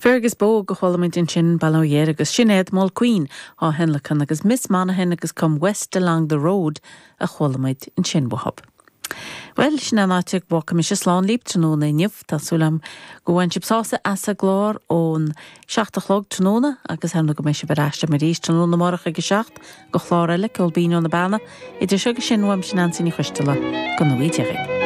Fergus bó go cholamid in sin ballóhéir agus sinnéad mol Queen á henlachan agus Miss Monaghan agus come west along the road a cholamid in sin bohab. Well, sin an áteag bóca mis slán líp tróna inniuh tá súlam gohain sibsása asa glór ón 16 tróna agus hemna go mis beráiste mar ríéis tróna marach agus 6 go chláir eile ceol bíú na bana idir se go sin wam sin ansaí chuistela go nóíteigh.